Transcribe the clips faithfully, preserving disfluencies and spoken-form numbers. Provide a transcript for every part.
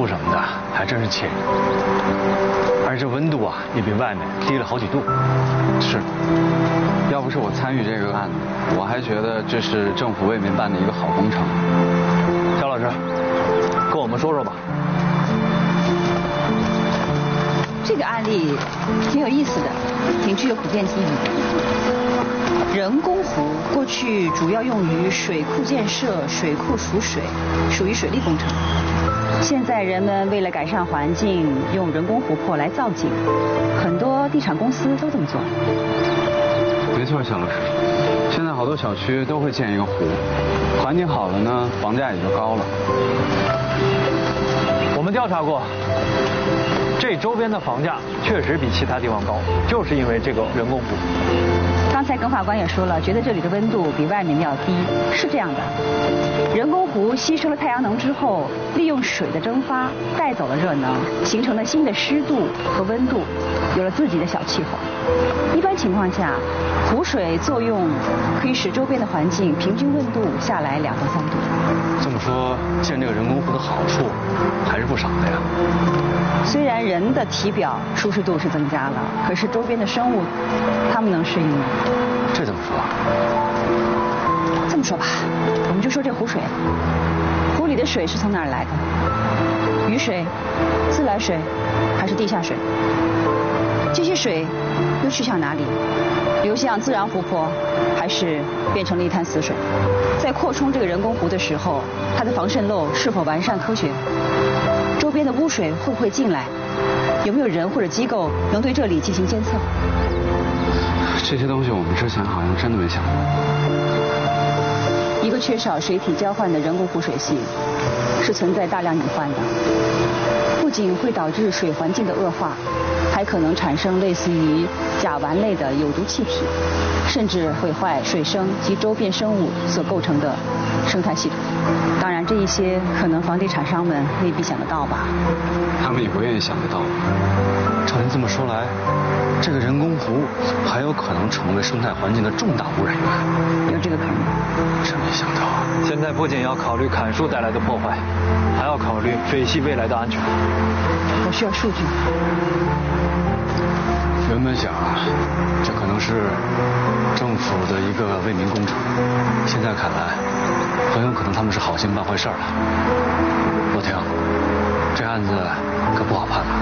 什么的还真是气人，而这温度啊也比外面低了好几度。 是，要不是我参与这个案子，我还觉得这是政府为民办的一个好工程。 肖老师，跟我们说说吧。 这个案例挺有意思的，挺具有普遍意义的。人工湖过去主要用于水库建设、水库储水，属于水利工程。现在人们为了改善环境，用人工湖泊来造景，很多地产公司都这么做。 没错，肖老师，现在好多小区都会建一个湖，环境好了呢，房价也就高了。 我们调查过，这周边的房价确实比其他地方高，就是因为这个人工湖。 刚才耿法官也说了，觉得这里的温度比外面要低，是这样的。人工湖吸收了太阳能之后，利用水的蒸发带走了热能，形成了新的湿度和温度，有了自己的小气候。一般情况下，湖水作用可以使周边的环境平均温度下来两到三度。 这么说，建这个人工湖的好处还是不少的呀。 虽然人的体表舒适度是增加了，可是周边的生物，它们能适应吗？ 这怎么说？ 这么说吧，我们就说这湖水，湖里的水是从哪儿来的？雨水、自来水，还是地下水？这些水又去向哪里？流向自然湖泊，还是变成了一滩死水？在扩充这个人工湖的时候，它的防渗漏是否完善科学？周边的污水会不会进来？有没有人或者机构能对这里进行监测？ 这些东西我们之前好像真的没想过。 一个缺少水体交换的人工湖水系，是存在大量隐患的，不仅会导致水环境的恶化，还可能产生类似于甲烷类的有毒气体，甚至毁坏水生及周边生物所构成的生态系统。当然，这一些可能房地产商们未必想得到吧？ 他们也不愿意想得到。 照您这么说来，这个人工湖还有可能成为生态环境的重大污染源。 有这个可能。 真没想到啊！现在不仅要考虑砍树带来的破坏，还要考虑水系未来的安全。 我需要数据。 原本想啊，这可能是政府的一个为民工程，现在看来，很有可能他们是好心办坏事了。罗婷，这案子可不好判了。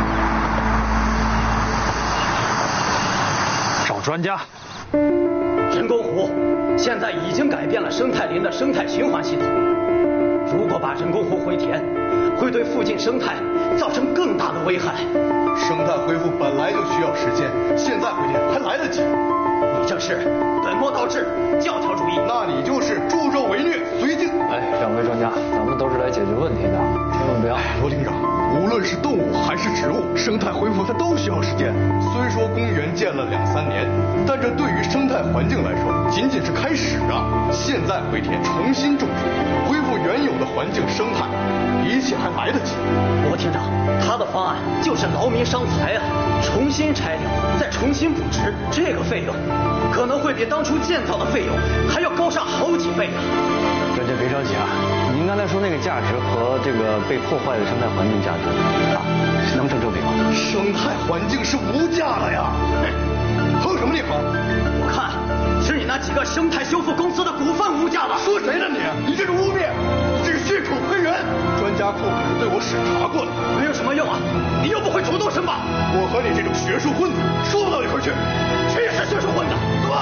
找专家。 人工湖现在已经改变了生态林的生态循环系统。如果把人工湖回填，会对附近生态造成更大的危害。 生态恢复本来就需要时间，现在回填还来得及。 你这是本末倒置、教条主义。 那你就是助纣为虐、绥靖。 哎，两位专家，咱们都是来解决问题的，千万不要。 罗厅长，无论是动物还是植物，生态恢复它都需要时间。虽说公园建了两三年，但这对于生态环境来说仅仅是开始啊！现在回填，重新种植，恢复原有的环境生态，一切还来得及。 罗厅长，他的方案就是劳民伤财啊！重新拆掉，再重新补植，这个费用可能会比当初建造的费用还要高上好几倍呢。 专家别着急啊，您刚才说那个价值和这个被破坏的生态环境价值啊，能成正比吗？ 生态环境是无价的呀！哼什么你哼？ 我看是你那几个生态修复公司的股份无价了。 说谁呢你？你这是污蔑，你这是血口喷人！专家库可是对我审查过的， 没有什么用啊！你又不会主动申报。 我和你这种学术混子说不到一块去。 谁是学术混子？ 走！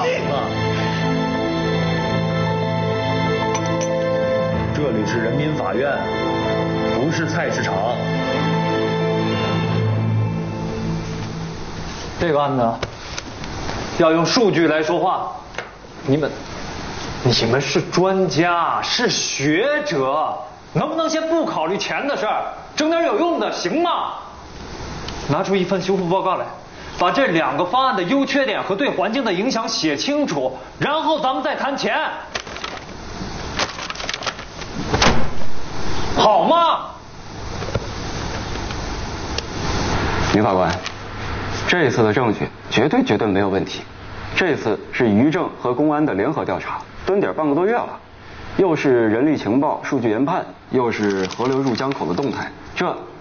这里是人民法院，不是菜市场。 这个案子要用数据来说话。你们，你们是专家，是学者，能不能先不考虑钱的事儿，整点有用的，行吗？拿出一份修复报告来，把这两个方案的优缺点和对环境的影响写清楚，然后咱们再谈钱，好吗？ 女法官，这一次的证据绝对绝对没有问题。这次是渔政和公安的联合调查，蹲点半个多月了，又是人力情报、数据研判，又是河流入江口的动态， 这